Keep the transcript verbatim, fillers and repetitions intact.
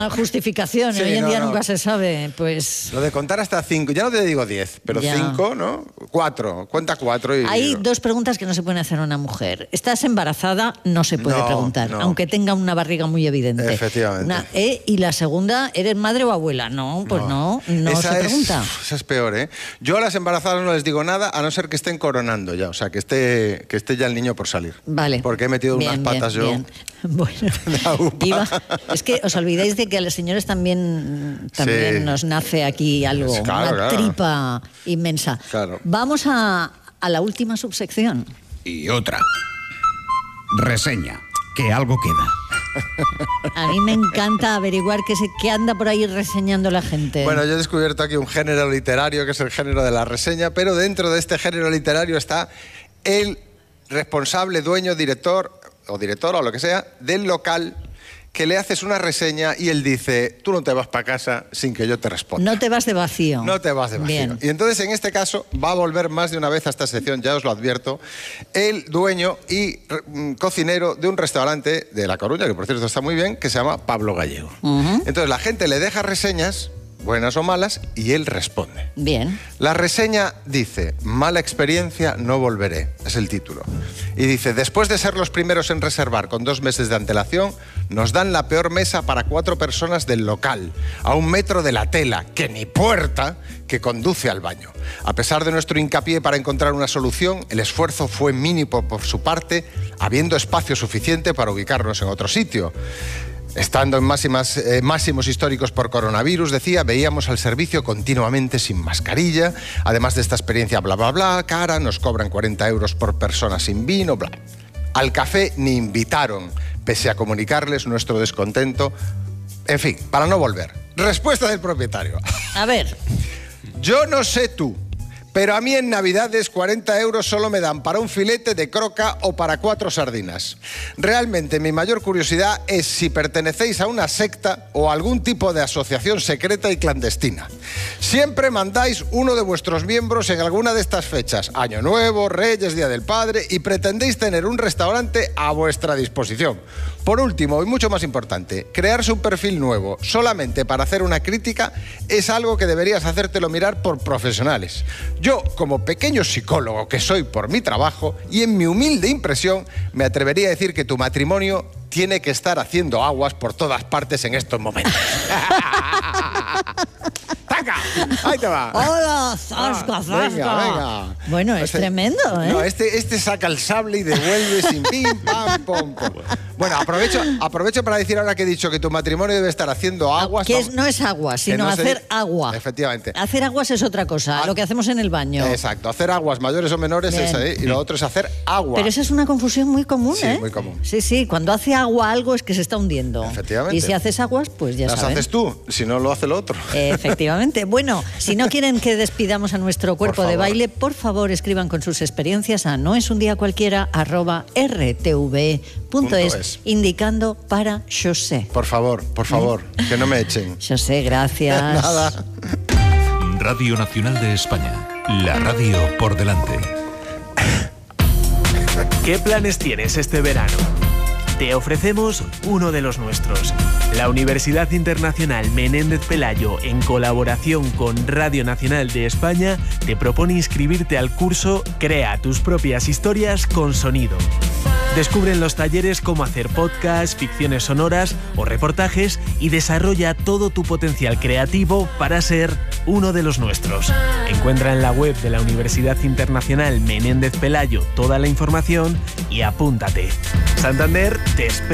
justificación, Sí, hoy en no, día no. nunca se sabe, pues... Lo de contar hasta cinco, ya no te digo diez, pero Ya. cinco, ¿no? Cuatro, cuenta cuatro y... Hay dos preguntas que no se pueden hacer a una mujer. ¿Estás embarazada? No se puede No, preguntar, no. aunque tenga una barriga muy evidente. Efectivamente. Una, ¿eh? Y la segunda, ¿eres madre o abuela? No, pues no, no, Esa se es- pregunta. Esa es peor, ¿eh? Yo a las embarazadas no les digo nada, a no ser que estén coronando ya, o sea, que esté, que esté ya el niño por salir. Vale. Porque he metido Bien, unas patas bien, yo... bien. Bueno, La upa. iba- es que os olvidáis de que a los señores también, también Sí. nos nace aquí algo, Sí, claro, una claro. tripa inmensa. Claro. Vamos a, a la última subsección. Y otra. Reseña. Que algo queda. A mí me encanta averiguar qué, se, qué anda por ahí reseñando la gente. Bueno, yo he descubierto aquí un género literario que es el género de la reseña, pero dentro de este género literario está el responsable, dueño, director o directora o lo que sea del local que le haces una reseña y él dice, tú no te vas para casa sin que yo te responda. No te vas de vacío. No te vas de vacío. Bien. Y entonces, en este caso, va a volver más de una vez a esta sección, ya os lo advierto, el dueño y mm, cocinero de un restaurante de La Coruña, que por cierto está muy bien, que se llama Pablo Gallego. Ujú. Entonces, la gente le deja reseñas, buenas o malas, y él responde. Bien. La reseña dice, mala experiencia, no volveré, es el título. Y dice, después de ser los primeros en reservar con dos meses de antelación, nos dan la peor mesa para cuatro personas del local, a un metro de la tela, que ni puerta, que conduce al baño. A pesar de nuestro hincapié para encontrar una solución, el esfuerzo fue mínimo por su parte, habiendo espacio suficiente para ubicarnos en otro sitio. Estando en máximas, eh, máximos históricos por coronavirus, decía, veíamos al servicio continuamente sin mascarilla. Además de esta experiencia, bla, bla, bla, cara, nos cobran cuarenta euros por persona sin vino, bla. Al café ni invitaron, pese a comunicarles nuestro descontento. En fin, para no volver. Respuesta del propietario. A ver, Yo no sé tú, pero a mí en Navidades cuarenta euros solo me dan para un filete de croca o para cuatro sardinas. Realmente mi mayor curiosidad es si pertenecéis a una secta o a algún tipo de asociación secreta y clandestina. Siempre mandáis uno de vuestros miembros en alguna de estas fechas, Año Nuevo, Reyes, Día del Padre, y pretendéis tener un restaurante a vuestra disposición. Por último, y mucho más importante, crearse un perfil nuevo solamente para hacer una crítica es algo que deberías hacértelo mirar por profesionales. Yo, como pequeño psicólogo que soy por mi trabajo y en mi humilde impresión, me atrevería a decir que tu matrimonio tiene que estar haciendo aguas por todas partes en estos momentos. ¡Taca! Ahí te va. hola, zasca, Ah, zasca. venga, venga. Bueno, es Este- tremendo, ¿eh? No, este, este saca el sable y devuelve sin pim, pam, pom, pom. Bueno, aprovecho, aprovecho para decir ahora que he dicho que tu matrimonio debe estar haciendo aguas. que es- vamos- no es agua, sino no se hacer dice- agua. Efectivamente. Hacer aguas es otra cosa, Ah, lo que hacemos en el baño. Exacto, hacer aguas mayores o menores Bien. es ahí, y lo otro es hacer agua. Pero esa es una confusión muy común, Sí, ¿eh? muy común. Sí, sí, cuando hace agua algo es que se está hundiendo. Efectivamente. Y si haces aguas, pues ya Las saben. haces tú, si no lo hace lo otro. Efectivamente. Bueno, si no quieren que despidamos a nuestro cuerpo de favor. baile, por favor escriban con sus experiencias a noesundiacualquiera arroba rtv punto es, Punto es. indicando para José. Por favor, por favor, que no me echen. José, gracias. Nada. Radio Nacional de España. La radio por delante. ¿Qué planes tienes este verano? Te ofrecemos uno de los nuestros. La Universidad Internacional Menéndez Pelayo, en colaboración con Radio Nacional de España, te propone inscribirte al curso Crea tus propias historias con sonido. Descubre en los talleres cómo hacer podcasts, ficciones sonoras o reportajes y desarrolla todo tu potencial creativo para ser uno de los nuestros. Encuentra en la web de la Universidad Internacional Menéndez Pelayo toda la información y apúntate. Santander te espera.